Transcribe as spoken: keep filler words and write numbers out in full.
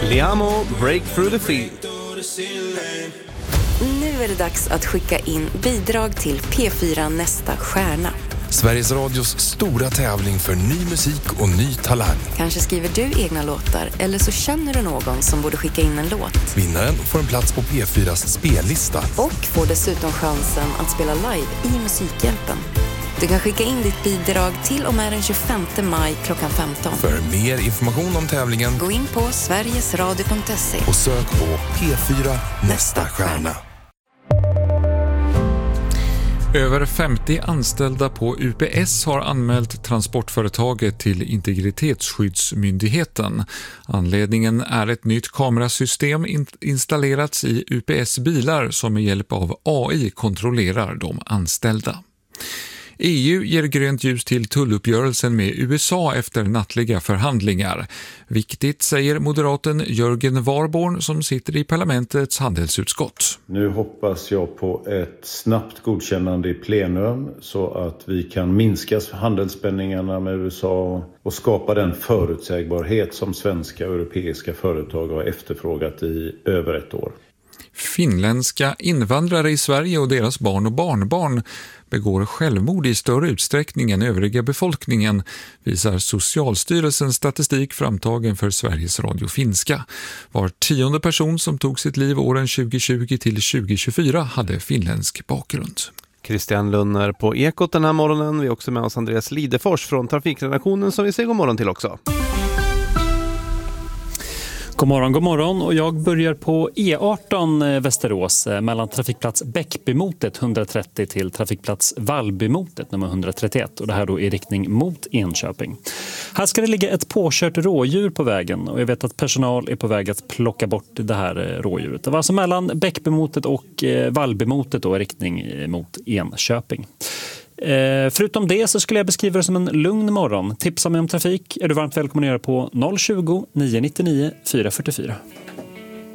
Liamo, Break Through the Field. Nu är det dags att skicka in bidrag till P fyra Nästa stjärna. Sveriges Radios stora tävling för ny musik och ny talang. Kanske skriver du egna låtar eller så känner du någon som borde skicka in en låt. Vinnaren får en plats på P fyras spellista. Och får dessutom chansen att spela live i Musikhjälpen. Du kan skicka in ditt bidrag till och med den tjugofemte maj klockan femton. För mer information om tävlingen, gå in på sverigesradio punkt se och sök på P fyra Nästa stjärna. Över femtio anställda på U P S har anmält transportföretaget till Integritetsskyddsmyndigheten. Anledningen är ett nytt kamerasystem in- installerats i U P S-bilar som med hjälp av A I kontrollerar de anställda. E U ger grönt ljus till tulluppgörelsen med U S A efter nattliga förhandlingar. Viktigt, säger moderaten Jörgen Warborn som sitter i parlamentets handelsutskott. Nu hoppas jag på ett snabbt godkännande i plenum så att vi kan minska handelsspänningarna med U S A och skapa den förutsägbarhet som svenska och europeiska företag har efterfrågat i över ett år. Finländska invandrare i Sverige och deras barn och barnbarn begår självmord i större utsträckning än övriga befolkningen, visar Socialstyrelsens statistik framtagen för Sveriges Radio Finska. Var tionde person som tog sitt liv åren tjugohundratjugo till tjugohundratjugofyra hade finländsk bakgrund. Christian Lunner på Ekot den här morgonen. Vi är också med oss Andreas Lidefors från Trafikredaktionen som vi säger god morgon till också. God morgon, god morgon. Och jag börjar på E arton Västerås mellan trafikplats Bäckbymotet etthundratrettio till trafikplats Vallbymotet nummer etthundratrettioett. Och det här då i riktning mot Enköping. Här ska det ligga ett påkört rådjur på vägen och jag vet att personal är på väg att plocka bort det här rådjuret. Det var alltså mellan Bäckbymotet och Vallbymotet då i riktning mot Enköping. Eh, förutom det så skulle jag beskriva det som en lugn morgon. Tipsa mig om trafik är du varmt välkommen att göra på noll tjugo, nio nittionio, fyra fyrtiofyra.